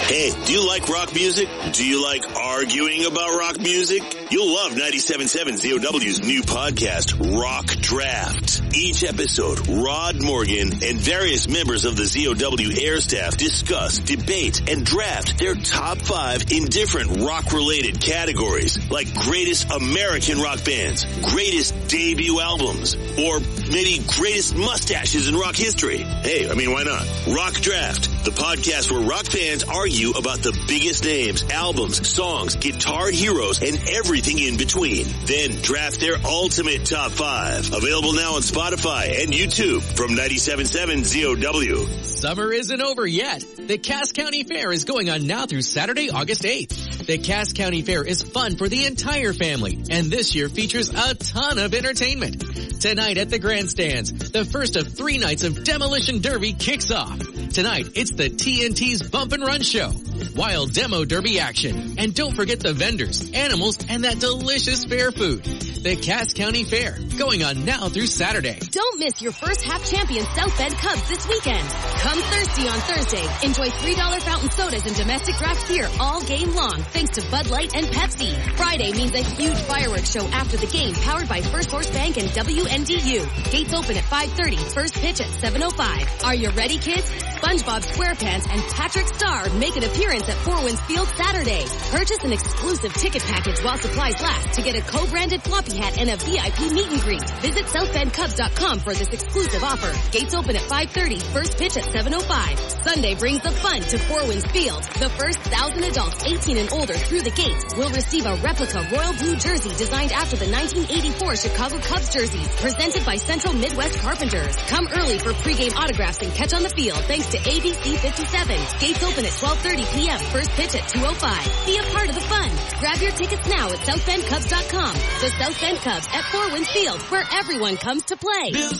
Hey, do you like rock music? Do you like arguing about rock music? You'll love 97.7 ZOW's new podcast, Rock Draft. Each episode, Rod Morgan and various members of the ZOW air staff discuss, debate, and draft their top 5 in different rock-related categories, like greatest American rock bands, greatest debut albums, or maybe greatest mustaches in rock history. Hey, I mean, why not? Rock Draft, the podcast where rock fans argue about the biggest names, albums, songs, guitar heroes, and everything in between. Then draft their ultimate top 5. Available now on Spotify and YouTube from 97.7 ZOW. Summer isn't over yet. The Cass County Fair is going on now through Saturday, August 8th. The Cass County Fair is fun for the entire family, and this year features a ton of entertainment. Tonight at the grandstands, the first of 3 nights of Demolition Derby kicks off. Tonight, it's the TNT's Bump and Run Show, wild demo derby action, and don't forget the vendors, animals, and that delicious fair food. The Cass County Fair, going on now through Saturday. Don't miss your first half champion South Bend Cubs this weekend. Come thirsty on Thursday. Enjoy $3 fountain sodas and domestic draft beer all game long, thanks to Bud Light and Pepsi. Friday means a huge fireworks show after the game, powered by First Horse Bank and WNDU. Gates open at 5:30, first pitch at 7:05. Are you ready, kids? SpongeBob SquarePants and Patrick Star make an appearance at Four Winds Field Saturday. Purchase an exclusive ticket package while supplies last to get a co-branded floppy hat and a VIP meet and greet. Visit SouthBendCubs.com for this exclusive offer. Gates open at 5:30, first pitch at 7:05. Sunday brings the fun to Four Winds Field. The first 1,000 adults 18 and older through the gates will receive a replica royal blue jersey designed after the 1984 Chicago Cubs jerseys, presented by Central Midwest Carpenters. Come early for pregame autographs and catch on the field thanks to ABC 57. Gates open at 12:30 p.m. First pitch at 2:05. Be a part of the fun. Grab your tickets now at SouthBendCubs.com. The South Bend Cubs at Four Winds Field, where everyone comes to play.